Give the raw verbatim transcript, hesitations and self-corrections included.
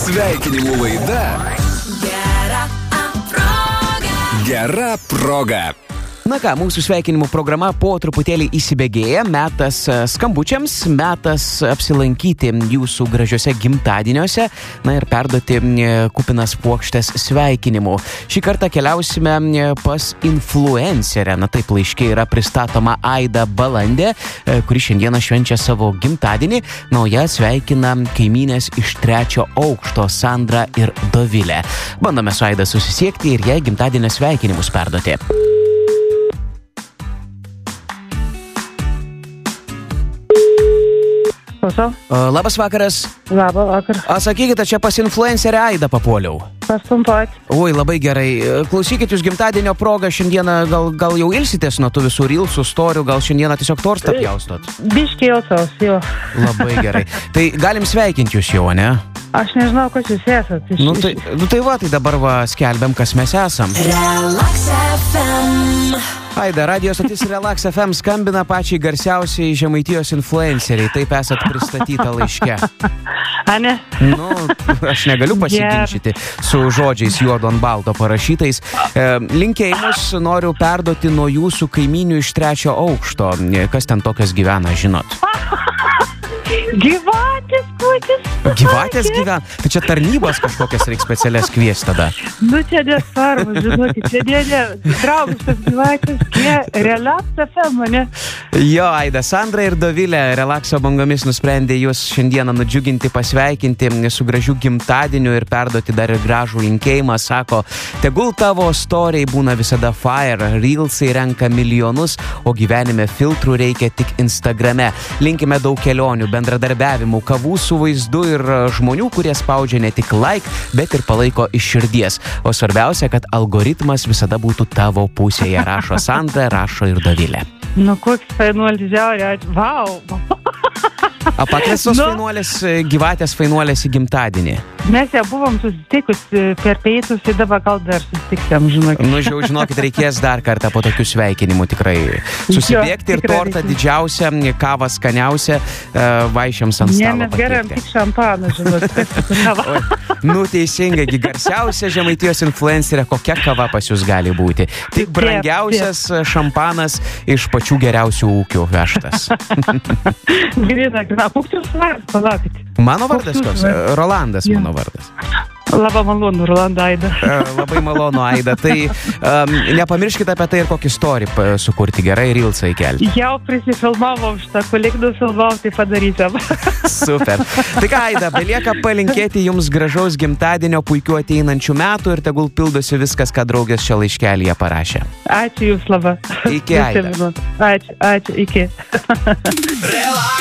Sveikinimų laida Gera proga. Gera proga. Na ką, mūsų sveikinimų programa po truputėlį įsibėgėja, metas skambučiams, metas apsilankyti jūsų gražiuose gimtadieniuose, na ir perduoti kupinas puokštės sveikinimų. Šį kartą keliausime pas influencerę, na taip laiške yra pristatoma Aida Balandė, kuri šiandieną švenčia savo gimtadienį, na o ją sveikina kaimynės iš trečio aukšto Sandra ir Dovilė. Bandome su Aida susisiekti ir jai gimtadienio sveikinimus perduoti. Klausau. Labas vakaras. Labą vakarą. A, sakykite, čia pas influencerę Aidą papuoliau. Pastumpat. Oi, labai gerai. Klausykit, jūs gimtadienio progą šiandieną gal, gal jau ilsitės nuo tų visų rilsų, storių, gal šiandieną tiesiog tortą pjaustot? Biškį jausaus, jo. Labai gerai. Tai galim sveikinti jūs jau, ne? Aš nežinau, kas jūs esat. Iš, Nu tai, nu tai va, tai dabar va skelbiam, kas mes esam. Relax F M. Aida, radio stotis Relax F M skambina pačiai garsiausiai Žemaitijos influenceriai. Taip esat pristatyta laiške. A, ne? Nu, aš negaliu pasiginčyti su žodžiais juodo ant balto parašytais. E, linkėjimus noriu perduoti nuo jūsų kaimynių iš trečio aukšto. Kas ten tokias gyvena, žinot? Gyvatės, puikis. Gyvatės gyvena? Tai čia tarnybos kažkokias reikia specialias kviesti tada. Nu, čia nesvarbu, žinokit, čia dėlė draugiškas gyvatės, čia Relax F M, ne? Jo, Aida, Sandra ir Dovilė Relaxo bangomis nusprendė jūs šiandieną nudžiuginti, pasveikinti su gražiu gimtadieniu ir perduoti dar ir gražų linkėjimą. Sako, tegul tavo storiai būna visada fire, reelsai renka milijonus, o gyvenime filtrų reikia tik Instagrame. Linkime daug kelionių, bendradarbiavimų, kavų su vaizdu ir žmonių, kurie spaudžia ne tik like, bet ir palaiko iš širdies. O svarbiausia, kad algoritmas visada būtų tavo pusėje, rašo Sandra, rašo ir Dovilė. Nu, koks fainuolis žiaurė, vau. A pakviestos Nu. fainuolės, gyvatės fainuolės į gimtadienį. Mes jau buvom susitikus per peitus ir dabar gal dar susitiksam, žinokit. Nu, žiau, žinokit, reikės dar kartą po tokių sveikinimų tikrai susibėgti ir tikrai tortą reikės. didžiausią, kavą skaniausią, vaišiams ant Ne, stalo mes geriam patiekti. tik šampaną, žinokit, kas su kava. Oi, nu teisingai, gi garsiausia Žemaitijos influencerė, kokia kava pas jūs gali būti. Tik brangiausias šampanas iš pačių geriausių ūkių vežtas. Grina, grina, koks jūs vardas, palaukit. Mano vardas Koks koks? jūsų Rolandas Jo. mano vardas. Labai malonu, Rolanda Aida. E, Labai malonu, Aida. Tai um, nepamirškite apie tai ir kokį storį pa- sukurti gerai, reelsą įkelti. Jau prisifilmavom šitą, kolegų filmavau, tai padarysim. Super. Tai ką, Aida, belieka palinkėti jums gražaus gimtadienio, puikių ateinančių metų ir tegul pildosi viskas, ką draugės čia laiškelyje parašė. Ačiū jūs labai. Iki, Aida. Ačiū, ačiū, iki.